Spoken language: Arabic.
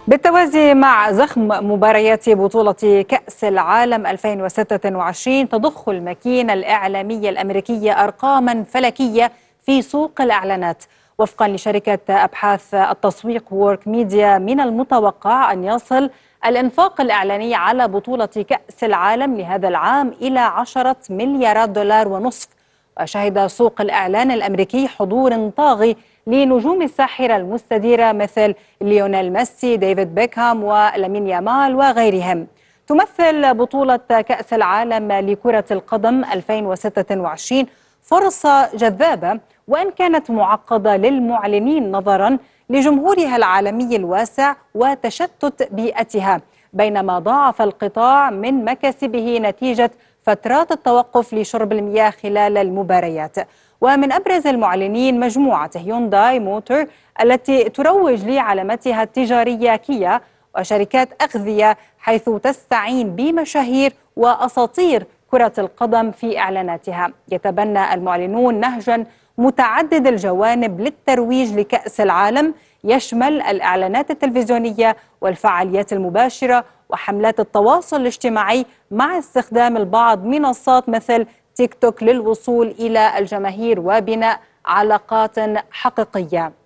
بالتوازي مع زخم مباريات بطولة كأس العالم 2026 تضخ الماكينة الإعلامية الأمريكية أرقاما فلكية في سوق الإعلانات. وفقا لشركة أبحاث التسويق وورك ميديا، من المتوقع أن يصل الإنفاق الإعلاني على بطولة كأس العالم لهذا العام إلى 10 مليارات دولار ونصف. وشهد سوق الإعلان الأمريكي حضور طاغي لنجوم الساحرة المستديرة مثل ليونيل ميسي، ديفيد بيكهام، ولامين يامال وغيرهم. تمثل بطولة كأس العالم لكرة القدم 2026 فرصة جذابة، وإن كانت معقدة للمعلنين نظرا لجمهورها العالمي الواسع وتشتت بيئتها، بينما ضاعف القطاع من مكاسبه نتيجة فترات التوقف لشرب المياه خلال المباريات. ومن أبرز المعلنين مجموعة هيونداي موتور التي تروج لعلامتها التجارية كيا، وشركات أغذية حيث تستعين بمشاهير وأساطير كرة القدم في إعلاناتها. يتبنى المعلنون نهجا متعدد الجوانب للترويج لكأس العالم، يشمل الإعلانات التلفزيونية والفعاليات المباشرة وحملات التواصل الاجتماعي، مع استخدام البعض منصات مثل تيك توك للوصول إلى الجماهير وبناء علاقات حقيقية.